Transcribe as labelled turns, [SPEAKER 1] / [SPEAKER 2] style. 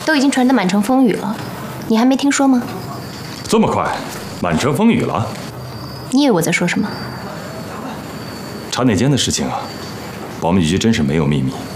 [SPEAKER 1] 都已经传得满城风雨了，你还没听说吗？
[SPEAKER 2] 这么快，满城风雨了？
[SPEAKER 1] 你以为我在说什么？
[SPEAKER 2] 查哪间的事情啊？保密局真是没有秘密。